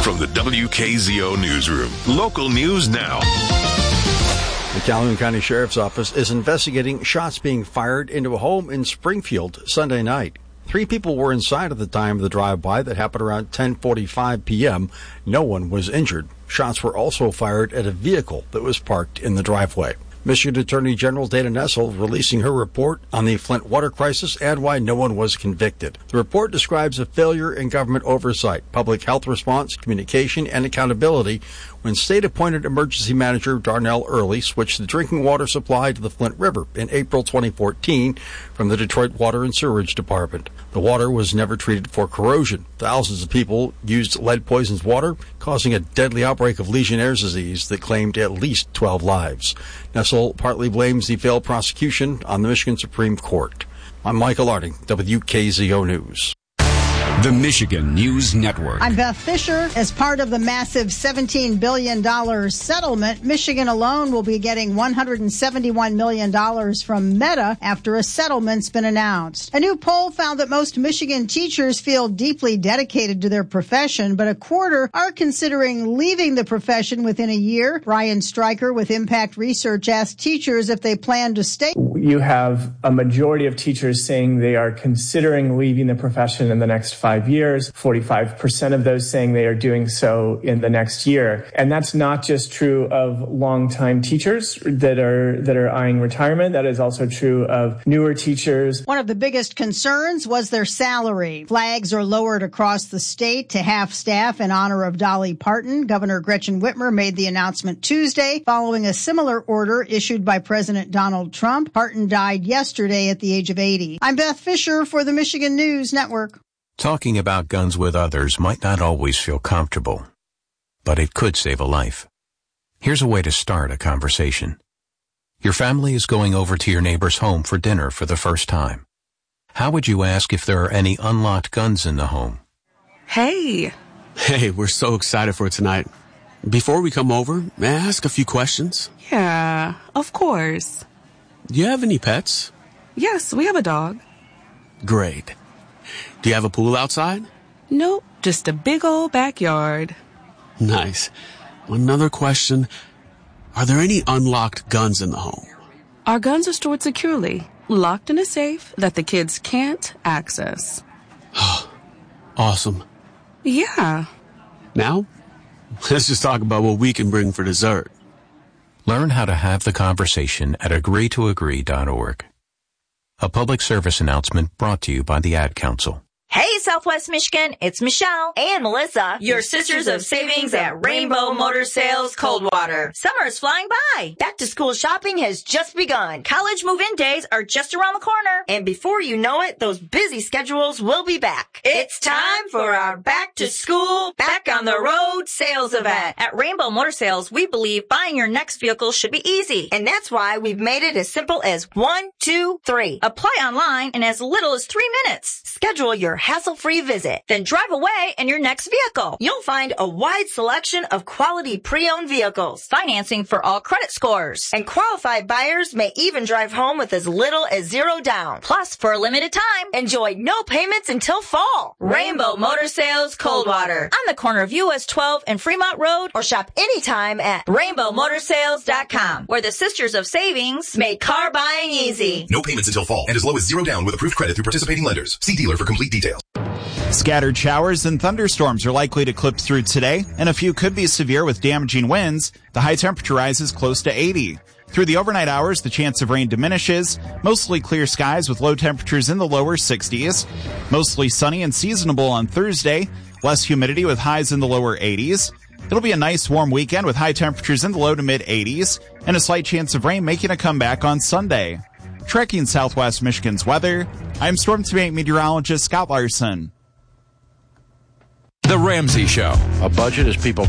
From the WKZO Newsroom, local news now. The Calhoun County Sheriff's Office is investigating shots being fired into a home in Springfield Sunday night. 3 people were inside at the time of the drive-by that happened around 10:45 p.m. No one was injured. Shots were also fired at a vehicle that was parked in the driveway. Michigan Attorney General Dana Nessel releasing her report on the Flint water crisis and why no one was convicted. The report describes a failure in government oversight, public health response, communication, and accountability when state-appointed emergency manager Darnell Early switched the drinking water supply to the Flint River in April 2014 from the Detroit Water and Sewerage Department. The water was never treated for corrosion. Thousands of people used lead-poisoned water, causing a deadly outbreak of Legionnaire's disease that claimed at least 12 lives. Nessel partly blames the failed prosecution on the Michigan Supreme Court. I'm Michael Arding, WKZO News. The Michigan News Network. I'm Beth Fisher. As part of the massive $17 billion settlement, Michigan alone will be getting $171 million from Meta after a settlement's been announced. A new poll found that most Michigan teachers feel deeply dedicated to their profession, but a quarter are considering leaving the profession within a year. Brian Stryker with Impact Research asked teachers if they plan to stay. You have a majority of teachers saying they are considering leaving the profession in the next 5 years, 45% of those saying they are doing so in the next year. And that's not just true of longtime teachers that are eyeing retirement. That is also true of newer teachers. One of the biggest concerns was their salary. Flags are lowered across the state to half staff in honor of Dolly Parton. Governor Gretchen Whitmer made the announcement Tuesday following a similar order issued by President Donald Trump. Parton died yesterday at the age of 80. I'm Beth Fisher for the Michigan News Network. Talking about guns with others might not always feel comfortable, but it could save a life. Here's a way to start a conversation. Your family is going over to your neighbor's home for dinner for the first time. How would you ask if there are any unlocked guns in the home? Hey, we're so excited for tonight. Before we come over, may I ask a few questions? Yeah, of course. Do you have any pets? Yes, we have a dog. Great. Do you have a pool outside? Nope, just a big old backyard. Nice. Another question. Are there any unlocked guns in the home? Our guns are stored securely, locked in a safe that the kids can't access. Awesome. Yeah. Now, let's just talk about what we can bring for dessert. Learn how to have the conversation at agreetoagree.org. A public service announcement brought to you by the Ad Council. Hey, Southwest Michigan, it's Michelle and Melissa, your sisters of savings at Rainbow Motor Sales Coldwater. Summer is flying by. Back to school shopping has just begun. College move-in days are just around the corner. And before you know it, those busy schedules will be back. It's time for our back to school, back on the road sales event. At Rainbow Motor Sales, we believe buying your next vehicle should be easy. And that's why we've made it as simple as 1, 2, 3. Apply online in as little as 3 minutes. Schedule your hassle-free visit. Then drive away in your next vehicle. You'll find a wide selection of quality pre-owned vehicles. Financing for all credit scores. And qualified buyers may even drive home with as little as $0 down. Plus, for a limited time, enjoy no payments until fall. Rainbow Motor Sales Coldwater. On the corner of US 12 and Fremont Road, or shop anytime at rainbowmotorsales.com, where the Sisters of Savings make car buying easy. No payments until fall and as low as $0 down with approved credit through participating lenders. See dealer for complete details. Scattered showers and thunderstorms are likely to clip through today, and a few could be severe with damaging winds. The high temperature rises close to 80. Through the overnight hours, the chance of rain diminishes. Mostly clear skies with low temperatures in the lower 60s. Mostly sunny and seasonable on Thursday. Less humidity with highs in the lower 80s. It'll be a nice warm weekend with high temperatures in the low to mid 80s, and a slight chance of rain making a comeback on Sunday. Tracking Southwest Michigan's weather, I'm Storm Team meteorologist Scott Larson. The Ramsey Show. A budget is people